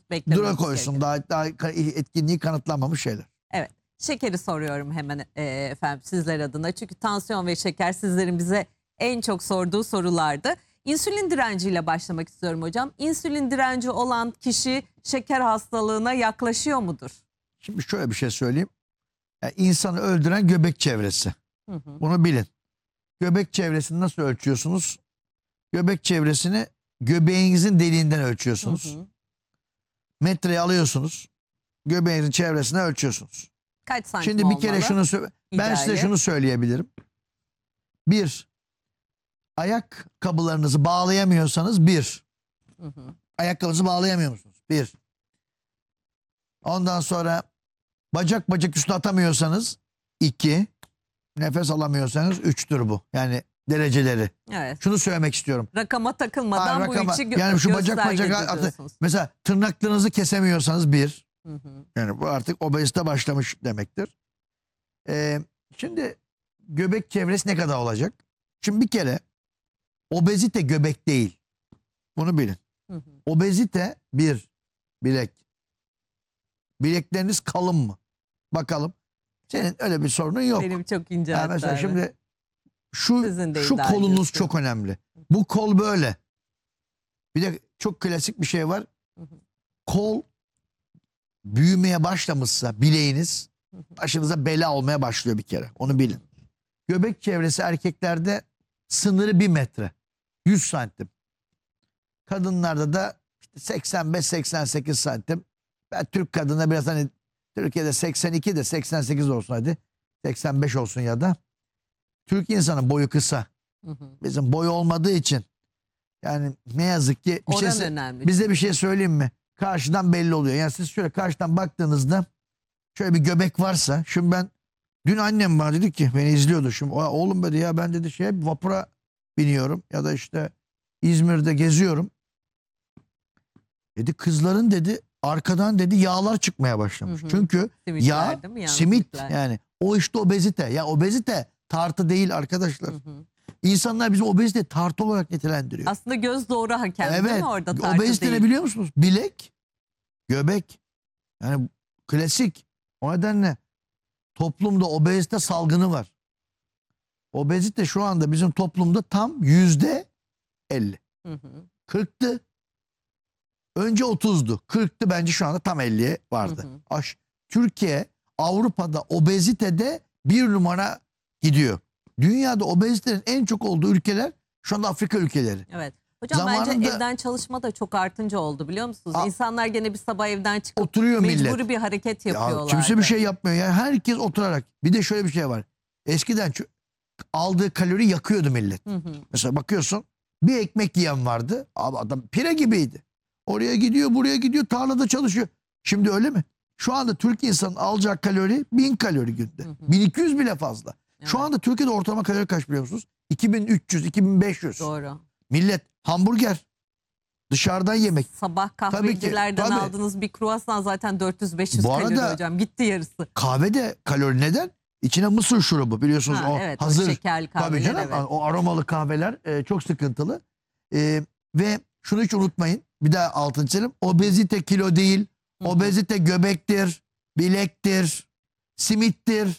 beklememiz Dura koysun. gerekiyor. Daha etkinliği kanıtlanmamış şeyler. Evet. Şekeri soruyorum hemen efendim sizler adına. Çünkü tansiyon ve şeker sizlerin bize en çok sorduğu sorulardı. İnsülin direnciyle başlamak istiyorum hocam. İnsülin direnci olan kişi şeker hastalığına yaklaşıyor mudur? Şimdi şöyle bir şey söyleyeyim. Yani insanı öldüren göbek çevresi. Hı hı. Bunu bilin. Göbek çevresini nasıl ölçüyorsunuz? Göbek çevresini göbeğinizin deliğinden ölçüyorsunuz. Hı hı. Metreyi alıyorsunuz. Göbeğinizin çevresine ölçüyorsunuz. Kaç santim Şimdi bir kere olmalı? ben size İdeali. şunu söyleyebilirim. Bir, ayakkabılarınızı bağlayamıyorsanız bir. Hı hı. Ayakkabınızı bağlayamıyor musunuz? Bir. Ondan sonra bacak üstüne atamıyorsanız iki. Nefes alamıyorsanız üçtür bu. Yani dereceleri. Evet. Şunu söylemek istiyorum. Rakama takılmadan Ha, bu rakama- üçü yani şu bacak göstergedir diyorsunuz. mesela tırnaklarınızı kesemiyorsanız bir. Hı hı. Yani bu artık obezite başlamış demektir. Şimdi göbek çevresi ne kadar olacak? Şimdi bir kere obezite göbek değil. Bunu bilin. Hı hı. Obezite bir bilek. Bilekleriniz kalın mı? Bakalım. Senin öyle bir sorunun yok. Benim çok ince Yani hatta. mesela evet. şimdi Sizin de şu ideal kolunuz diyorsunuz. çok önemli. Bu kol böyle. Bir de çok klasik bir şey var. Hı hı. Kol büyümeye başlamışsa bileğiniz Hı hı. başınıza bela olmaya başlıyor bir kere. Onu bilin. Göbek çevresi erkeklerde sınırı 1 metre. 100 santim. Kadınlarda da işte 85-88 santim. Ben Türk kadına biraz hani Türkiye'de 82 de 88 olsun hadi. 85 olsun ya da. Türk insanın boyu kısa. Hı hı. Bizim boy olmadığı için yani ne yazık ki Oran önemli. bize bir şey söyleyeyim mi? Karşıdan belli oluyor. Yani siz şöyle karşıdan baktığınızda şöyle bir göbek varsa, şimdi ben dün annem bana dedi ki, beni izliyordu şimdi, oğlum dedi ya, ben dedi vapura biniyorum ya da işte İzmir'de geziyorum. Dedi kızların dedi arkadan dedi yağlar çıkmaya başlamış. Hı hı. Çünkü Simitler yağ, değil mi? Yalnız simit simitler. yani o işte obezite. Ya obezite tartı değil arkadaşlar. Hı hı. İnsanlar bizim obezite tartı olarak nitelendiriyor. Aslında göz doğru hakem değil Evet. mi orada, tartı Obezite değil. ne biliyor musunuz? Bilek, göbek. Yani klasik. O nedenle toplumda obezite salgını var. Obezite şu anda bizim toplumda tam %50. Hı hı. 40'tı. Önce 30'du. 40'tı, bence şu anda tam 50'ye vardı. Hı hı. Türkiye Avrupa'da obezitede 1 numara gidiyor. Dünyada obezitenin en çok olduğu ülkeler şu anda Afrika ülkeleri. Evet. Hocam bence Zamanında- evden çalışma da çok artınca oldu biliyor musunuz? İnsanlar gene bir sabah evden çıkıp Oturuyor mecburi millet. bir hareket Ya yapıyorlar. kimse bir şey yapmıyor. Yani herkes oturarak. Bir de şöyle bir şey var. Eskiden aldığı kalori yakıyordu millet. Hı hı. Mesela bakıyorsun bir ekmek yiyen vardı. Abi adam pire gibiydi. Oraya gidiyor, buraya gidiyor, tarlada çalışıyor. Şimdi öyle mi? Şu anda Türk insanın alacağı kalori 1000 kalori günde. Hı hı. 1200 bile fazla. Şu Evet. anda Türkiye'de ortalama kalori kaç biliyor musunuz? 2300, 2500. Doğru. Millet hamburger, dışarıdan yemek. Sabah Tabii ki, kahvecilerden tabii. aldığınız bir kruvasan zaten 400-500 Bu kalori arada- hocam. Gitti yarısı. Kahve de kalori neden? İçine mısır şurubu biliyorsunuz, Ha, o evet, o hazır. şekerli Tabii kahveler, canım, evet. o aromalı kahveler çok sıkıntılı. Ve şunu hiç unutmayın, bir daha altını çizelim. Obezite kilo değil, Hı hı. obezite göbektir, bilektir, simittir.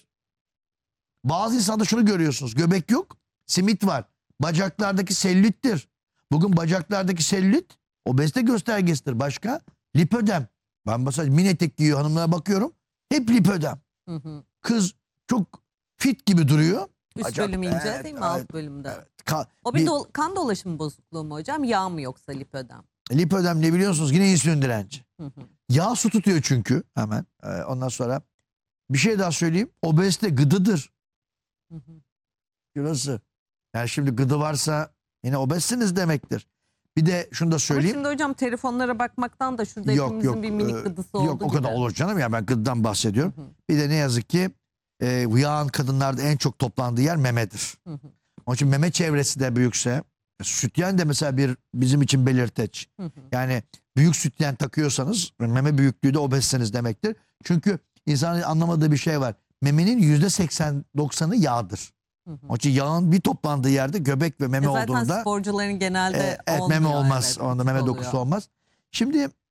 Bazı insanda şunu görüyorsunuz, göbek yok, simit var. Bacaklardaki sellüttir. Bugün bacaklardaki sellüt obezite göstergesidir. Başka? Lipödem. Ben mesela mini etek giyiyor hanımlara bakıyorum, hep lipödem. Hı hı. Kız çok fit gibi duruyor. Üst Acaba- bölüm ince evet, değil mi, evet, alt bölümde? evet. O bir kan dolaşımı bozukluğu mu hocam? Yağ mı yoksa lipödem? Lipödem ne biliyorsunuz? Yine insülin direnci. Hı hı. Yağ su tutuyor çünkü hemen. Ondan sonra bir şey daha söyleyeyim. Obezite gıdıdır. Hı hı. Şurası. Yani şimdi gıdı varsa yine obezsiniz demektir. Bir de şunu da Ama söyleyeyim. şimdi hocam telefonlara bakmaktan da şurada hepimizin bir minik gıdısı oldu Yok o gibi. kadar olur canım ya, ben gıdıdan bahsediyorum. Hı hı. Bir de ne yazık ki yağın kadınlarda en çok toplandığı yer memedir. Hı hı. Onun için meme çevresi de büyükse, sütyen de mesela bizim için belirteç. Hı hı. Yani büyük sütyen takıyorsanız meme büyüklüğü de obezsiniz demektir. Çünkü insanın anlamadığı bir şey var. Memenin %80-90'ı yağdır. Hı hı. Onun için yağın bir toplandığı yerde göbek ve meme Zaten olduğunda sporcuların genelde evet, olmuyor. meme olmaz. Evet, onda meme oluyor. dokusu olmaz. Şimdi